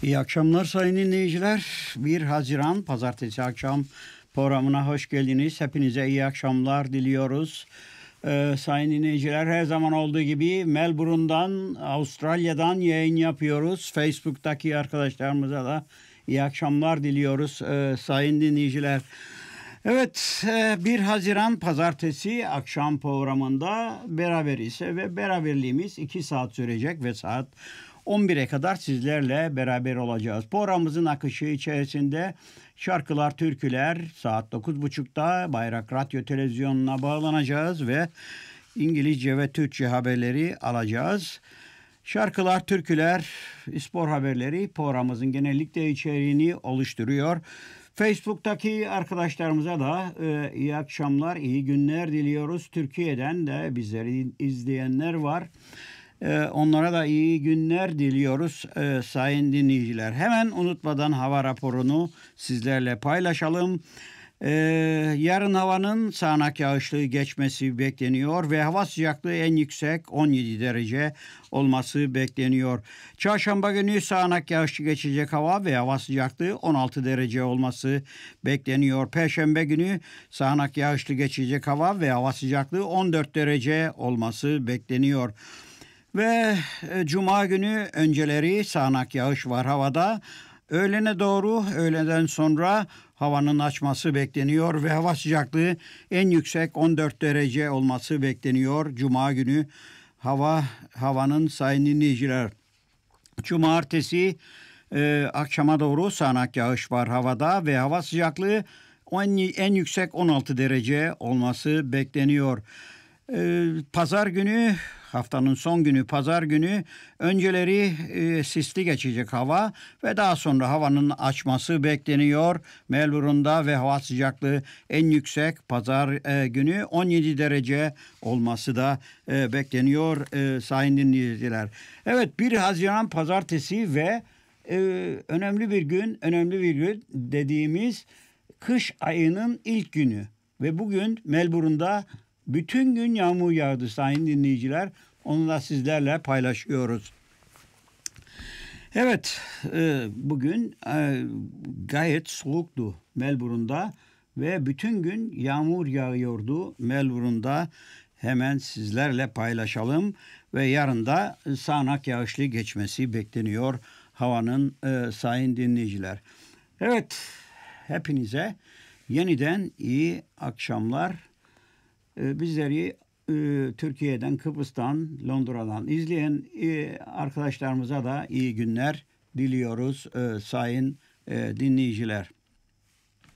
İyi akşamlar sayın dinleyiciler. 1 Haziran Pazartesi akşam programına hoş geldiniz. Hepinize iyi akşamlar diliyoruz. Sayın dinleyiciler, her zaman olduğu gibi Melbourne'dan, Avustralya'dan yayın yapıyoruz. Facebook'taki arkadaşlarımıza da iyi akşamlar diliyoruz sayın dinleyiciler. Evet, 1 Haziran Pazartesi akşam programında beraberiz ve beraberliğimiz 2 saat sürecek ve saat 11'e kadar sizlerle beraber olacağız. Programımızın akışı içerisinde şarkılar, türküler, saat 9.30'da Bayrak Radyo Televizyonu'na bağlanacağız ve İngilizce ve Türkçe haberleri alacağız. Şarkılar, türküler, spor haberleri programımızın genellikle içeriğini oluşturuyor. Facebook'taki arkadaşlarımıza da iyi akşamlar, iyi günler diliyoruz. Türkiye'den de bizleri izleyenler var. Onlara da iyi günler diliyoruz sayın dinleyiciler. Hemen unutmadan hava raporunu sizlerle paylaşalım. Yarın havanın sağanak yağışlı geçmesi bekleniyor ve hava sıcaklığı en yüksek 17 derece olması bekleniyor. Çarşamba günü sağanak yağışlı geçecek hava ve hava sıcaklığı 16 derece olması bekleniyor. Perşembe günü sağanak yağışlı geçecek hava ve hava sıcaklığı 14 derece olması bekleniyor. Ve Cuma günü önceleri sağanak yağış var havada. Öğlene doğru, öğleden sonra havanın açması bekleniyor ve hava sıcaklığı en yüksek 14 derece olması bekleniyor. Cuma günü havanın sayın dinleyiciler. Cumartesi akşama doğru sağanak yağış var havada ve hava sıcaklığı en yüksek 16 derece olması bekleniyor. Pazar günü, haftanın son günü pazar günü önceleri sisli geçecek hava ve daha sonra havanın açması bekleniyor Melbourne'da ve hava sıcaklığı en yüksek pazar günü 17 derece olması da bekleniyor sayın dinleyiciler. Evet, 1 Haziran Pazartesi ve önemli bir gün dediğimiz kış ayının ilk günü ve bugün Melbourne'da bütün gün yağmur yağdı sayın dinleyiciler. Onu da sizlerle paylaşıyoruz. Evet, bugün gayet soğuktu Melbourne'da ve bütün gün yağmur yağıyordu Melbourne'da. Hemen sizlerle paylaşalım ve yarın da sağanak yağışlı geçmesi bekleniyor havanın sayın dinleyiciler. Evet, hepinize yeniden iyi akşamlar. Bizleri Türkiye'den, Kıbrıs'tan, Londra'dan izleyen arkadaşlarımıza da iyi günler diliyoruz sayın dinleyiciler.